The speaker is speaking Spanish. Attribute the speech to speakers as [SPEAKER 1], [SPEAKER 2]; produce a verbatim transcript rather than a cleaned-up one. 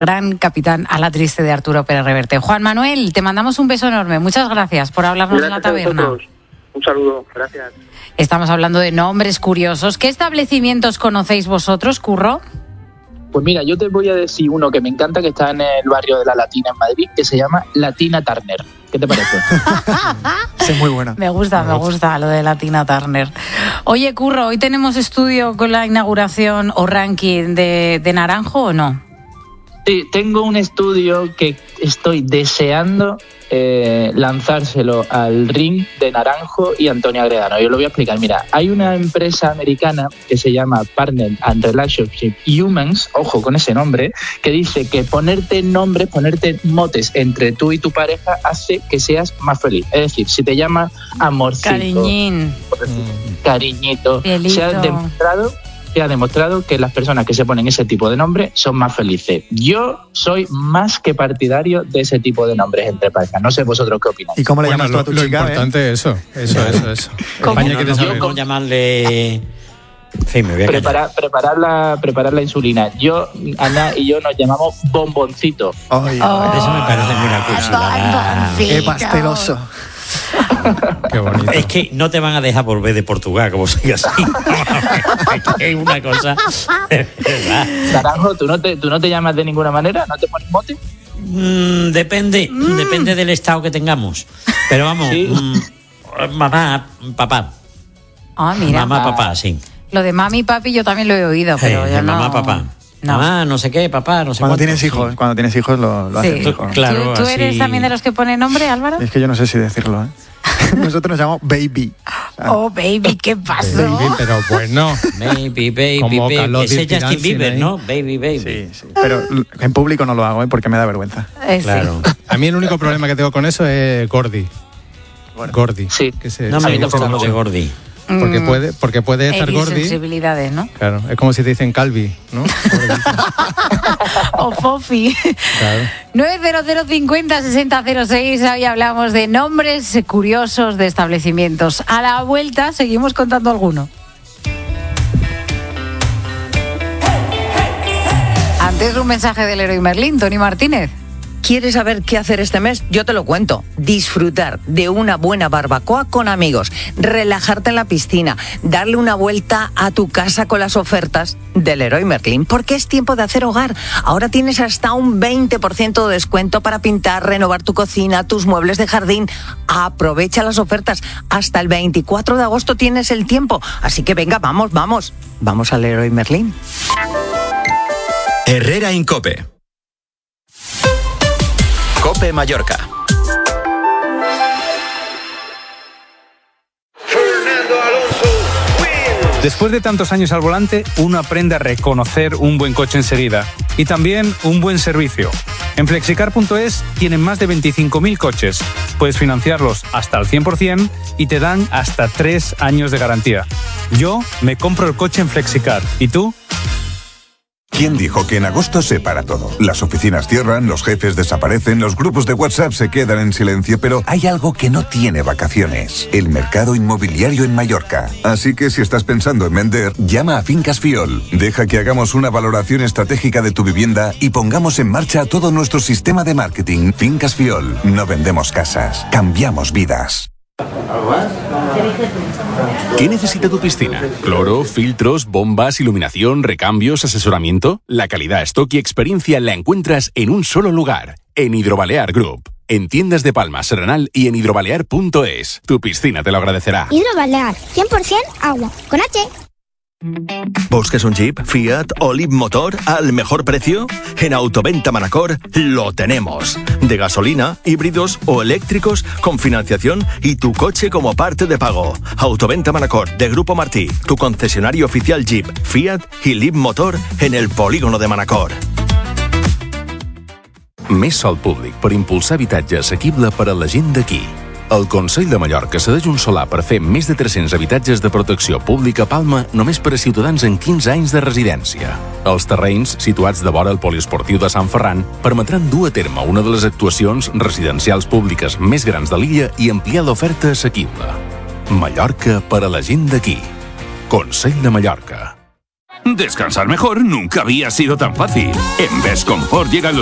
[SPEAKER 1] gran capitán a la triste de Arturo Pérez Reverte. Juan Manuel, te mandamos un beso enorme. Muchas gracias por hablarnos de la taberna.
[SPEAKER 2] Un saludo, gracias.
[SPEAKER 1] Estamos hablando de nombres curiosos. ¿Qué establecimientos conocéis vosotros, Curro?
[SPEAKER 3] Pues mira, yo te voy a decir uno que me encanta, que está en el barrio de la Latina en Madrid, que se llama La Tina Turner. ¿Qué te parece?
[SPEAKER 4] Sí, muy buena.
[SPEAKER 1] Me gusta, me gusta lo de la Tina Turner. Oye, Curro, ¿hoy tenemos estudio con la inauguración o ranking de, de Naranjo o no?
[SPEAKER 3] Sí, tengo un estudio que estoy deseando eh, lanzárselo al ring de Naranjo y Antonio Agredano. Yo lo voy a explicar. Mira, hay una empresa americana que se llama Partner and Relationship Humans, ojo con ese nombre, que dice que ponerte nombres, ponerte motes entre tú y tu pareja hace que seas más feliz. Es decir, si te llama amorcito,
[SPEAKER 1] cariñín,
[SPEAKER 3] cariñito,
[SPEAKER 1] Pielito.
[SPEAKER 3] se ha demostrado... se ha demostrado que las personas que se ponen ese tipo de nombre son más felices. Yo soy más que partidario de ese tipo de nombres entre parejas. No sé vosotros qué opináis.
[SPEAKER 4] ¿Y cómo le
[SPEAKER 5] bueno,
[SPEAKER 4] llamas tú
[SPEAKER 5] lo,
[SPEAKER 4] a tu
[SPEAKER 5] lo
[SPEAKER 4] chica?
[SPEAKER 5] importante
[SPEAKER 4] eh?
[SPEAKER 5] es eso, eso, eso, eso.
[SPEAKER 1] ¿Cómo?
[SPEAKER 5] España quiere
[SPEAKER 6] No,
[SPEAKER 5] saber.
[SPEAKER 6] ¿Cómo llamarle? En fin, me voy a callar.
[SPEAKER 3] Preparar, preparar, la, preparar la insulina. Yo, Ana y yo nos llamamos bomboncito.
[SPEAKER 4] Ay,
[SPEAKER 1] Oh.
[SPEAKER 6] Eso me parece muy una curiosidad.
[SPEAKER 4] qué pasteloso.
[SPEAKER 5] Qué bonito.
[SPEAKER 6] Es que no te van a dejar volver de Portugal, como sigas así. Es una cosa. ¿Verdad?
[SPEAKER 3] Naranjo, ¿tú no, te, ¿tú no te llamas de ninguna manera? ¿No te pones mote?
[SPEAKER 6] Mm, depende, mm. depende del estado que tengamos. Pero vamos,
[SPEAKER 3] Sí.
[SPEAKER 6] mm, mamá, papá.
[SPEAKER 1] Ah, mira.
[SPEAKER 6] Mamá, papá, sí.
[SPEAKER 1] Lo de mami y papi yo también lo he oído, pero
[SPEAKER 6] Eh,
[SPEAKER 1] yo no...
[SPEAKER 6] mamá, papá.
[SPEAKER 1] No.
[SPEAKER 6] Mamá, no sé qué, papá, no sé
[SPEAKER 4] Cuando
[SPEAKER 6] cuánto,
[SPEAKER 4] tienes
[SPEAKER 6] sí.
[SPEAKER 4] hijos, cuando tienes hijos lo, lo
[SPEAKER 1] Sí.
[SPEAKER 4] haces mejor.
[SPEAKER 6] Claro,
[SPEAKER 1] ¿Tú, tú eres
[SPEAKER 6] así-
[SPEAKER 1] también de los que pone nombre, Álvaro?
[SPEAKER 4] Es que yo no sé si decirlo, ¿eh? Nosotros nos llamamos Baby.
[SPEAKER 1] Oh, baby, ¿qué pasó?
[SPEAKER 5] Baby, pero bueno.
[SPEAKER 6] Baby, baby,
[SPEAKER 5] Como
[SPEAKER 6] baby.
[SPEAKER 5] Carlos
[SPEAKER 6] Ese es
[SPEAKER 5] Dirty
[SPEAKER 6] Justin
[SPEAKER 5] Dancing
[SPEAKER 6] Bieber,
[SPEAKER 5] ahí.
[SPEAKER 6] ¿no? Baby, baby.
[SPEAKER 4] Sí, sí. Pero en público no lo hago, ¿eh? Porque me da vergüenza.
[SPEAKER 1] Eh, sí.
[SPEAKER 6] Claro.
[SPEAKER 5] A mí el único problema que tengo con eso es Gordy.
[SPEAKER 4] Bueno.
[SPEAKER 5] Gordy.
[SPEAKER 3] Sí.
[SPEAKER 5] Que se,
[SPEAKER 6] No
[SPEAKER 5] se
[SPEAKER 6] me
[SPEAKER 5] gusta
[SPEAKER 6] gusta lo
[SPEAKER 5] mucho.
[SPEAKER 6] de Gordy.
[SPEAKER 5] Porque
[SPEAKER 1] Mm,
[SPEAKER 5] puede, porque puede estar
[SPEAKER 1] X
[SPEAKER 5] Gordy.
[SPEAKER 1] sensibilidades, ¿no?
[SPEAKER 5] Claro, es como si te dicen Calvi, ¿no?
[SPEAKER 1] O Fofi.
[SPEAKER 5] Claro.
[SPEAKER 1] nueve cero cero cincuenta sesenta cero seis. Hoy hablamos de nombres curiosos de establecimientos. A la vuelta seguimos contando alguno. Antes un mensaje del Leroy Merlin, Tony Martínez.
[SPEAKER 7] ¿Quieres saber qué hacer este mes? Yo te lo cuento. Disfrutar de una buena barbacoa con amigos, relajarte en la piscina, darle una vuelta a tu casa con las ofertas del Leroy Merlin, porque es tiempo de hacer hogar. Ahora tienes hasta un veinte por ciento de descuento para pintar, renovar tu cocina, tus muebles de jardín. Aprovecha las ofertas. Hasta el veinticuatro de agosto tienes el tiempo. Así que venga, vamos, vamos. Vamos al Leroy Merlin.
[SPEAKER 8] Herrera Incope. Cope Mallorca.
[SPEAKER 9] Después de tantos años al volante, uno aprende a reconocer un buen coche enseguida y también un buen servicio. En flexicar punto es tienen más de veinticinco mil coches. Puedes financiarlos hasta el cien por ciento y te dan hasta tres años de garantía. Yo me compro el coche en Flexicar. ¿Y tú?
[SPEAKER 10] ¿Quién dijo que en agosto se para todo? Las oficinas cierran, los jefes desaparecen, los grupos de WhatsApp se quedan en silencio, pero hay algo que no tiene vacaciones: el mercado inmobiliario en Mallorca. Así que si estás pensando en vender, llama a Fincas Fiol. Deja que hagamos una valoración estratégica de tu vivienda y pongamos en marcha todo nuestro sistema de marketing. Fincas Fiol. No vendemos casas, cambiamos vidas.
[SPEAKER 11] ¿Qué necesita tu piscina? ¿Cloro, filtros, bombas, iluminación, recambios, asesoramiento? La calidad, stock y experiencia la encuentras en un solo lugar, en Hidrobalear Group. En tiendas de Palma, Serenal y en hidrobalear punto es. Tu piscina te lo agradecerá.
[SPEAKER 12] Hidrobalear, cien por ciento agua, con H.
[SPEAKER 8] ¿Buscas un Jeep, Fiat o Leapmotor al mejor precio? En Autoventa Manacor lo tenemos. De gasolina, híbridos o eléctricos, con financiación y tu coche como parte de pago. Autoventa Manacor de Grupo Martí, tu concesionario oficial Jeep, Fiat y Leapmotor en el polígono de Manacor.
[SPEAKER 11] Més sòl públic per impulsar habitatge assequible per a la gent d'aquí. El Consell de Mallorca cedeix un solar per fer més de tres-cents habitatges de protecció pública a Palma només per a ciutadans amb quinze anys de residència. Els terrenys, situats de vora el poliesportiu de Sant Ferran, permetran dur a terme una de les actuacions residencials públiques més grans de l'illa i ampliar l'oferta assequible. Mallorca per a la gent d'aquí. Consell de Mallorca.
[SPEAKER 13] Descansar mejor nunca había sido tan fácil. En Best Comfort llegan los